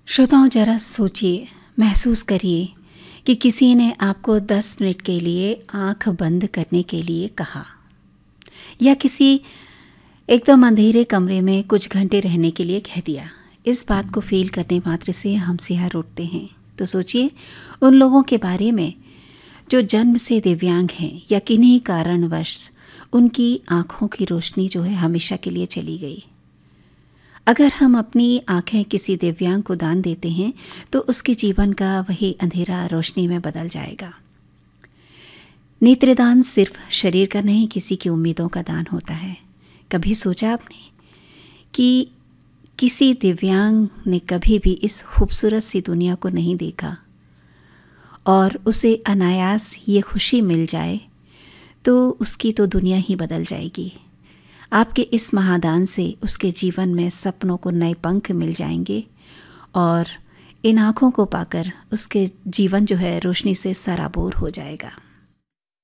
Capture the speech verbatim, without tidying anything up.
श्रोताओं, जरा सोचिए, महसूस करिए कि किसी ने आपको दस मिनट के लिए आंख बंद करने के लिए कहा, या किसी एकदम अंधेरे कमरे में कुछ घंटे रहने के लिए कह दिया। इस बात को फील करने मात्र से हम सिहर उठते हैं। तो सोचिए उन लोगों के बारे में जो जन्म से दिव्यांग हैं या किन्हीं कारणवश उनकी आँखों की रोशनी जो है हमेशा के लिए चली गई। अगर हम अपनी आँखें किसी दिव्यांग को दान देते हैं तो उसके जीवन का वही अंधेरा रोशनी में बदल जाएगा। नेत्रदान सिर्फ शरीर का नहीं, किसी की उम्मीदों का दान होता है। कभी सोचा आपने कि किसी दिव्यांग ने कभी भी इस खूबसूरत सी दुनिया को नहीं देखा और उसे अनायास ये खुशी मिल जाए तो उसकी तो दुनिया ही बदल जाएगी। आपके इस महादान से उसके जीवन में सपनों को नए पंख मिल जाएंगे और इन आँखों को पाकर उसके जीवन जो है रोशनी से सराबोर हो जाएगा।